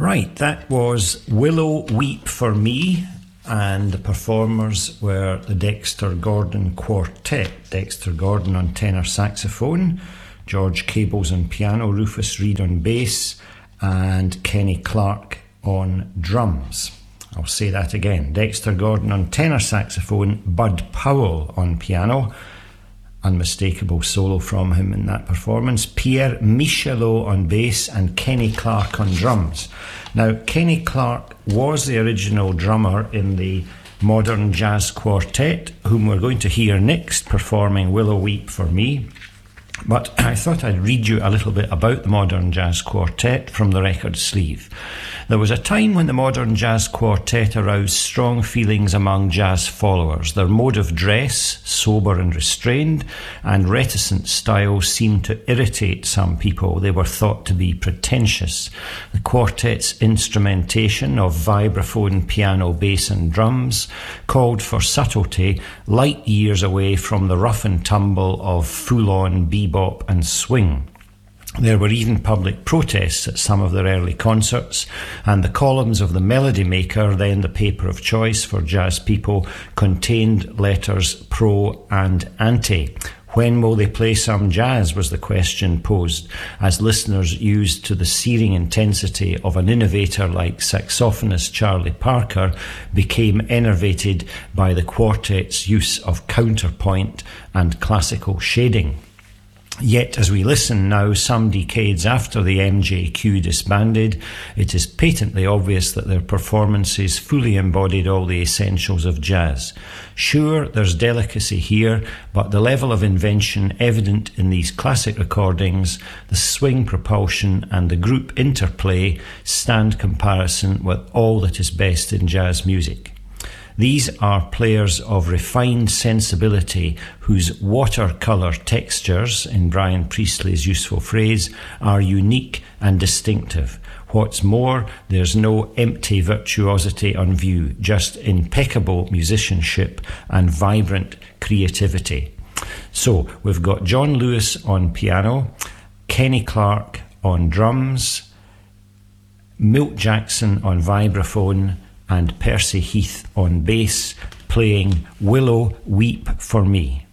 Right, that was Willow Weep for Me, and the performers were the Dexter Gordon Quartet. Dexter Gordon on tenor saxophone, George Cables on piano, Rufus Reid on bass, and Kenny Clark on drums. I'll say that again. Dexter Gordon on tenor saxophone, Bud Powell on piano, unmistakable solo from him in that performance, Pierre Michelot on bass, and Kenny Clark on drums. Now, Kenny Clark was the original drummer in the Modern Jazz Quartet, whom we're going to hear next performing Willow Weep for Me. But I thought I'd read you a little bit about the Modern Jazz Quartet from the record sleeve. There was a time when the Modern Jazz Quartet aroused strong feelings among jazz followers. Their mode of dress, sober and restrained, and reticent style seemed to irritate some people. They were thought to be pretentious. The quartet's instrumentation of vibraphone, piano, bass and drums called for subtlety, light years away from the rough and tumble of full-on bebop and swing. There were even public protests at some of their early concerts, and the columns of the Melody Maker, then the paper of choice for jazz people, contained letters pro and anti. When will they play some jazz, was the question posed, as listeners used to the searing intensity of an innovator like saxophonist Charlie Parker became enervated by the quartet's use of counterpoint and classical shading. Yet, as we listen now, some decades after the MJQ disbanded, it is patently obvious that their performances fully embodied all the essentials of jazz. Sure, there's delicacy here, but the level of invention evident in these classic recordings, the swing propulsion and the group interplay stand comparison with all that is best in jazz music. These are players of refined sensibility whose watercolour textures, in Brian Priestley's useful phrase, are unique and distinctive. What's more, there's no empty virtuosity on view, just impeccable musicianship and vibrant creativity. So, we've got John Lewis on piano, Kenny Clark on drums, Milt Jackson on vibraphone, and Percy Heath on bass, playing Willow Weep for Me.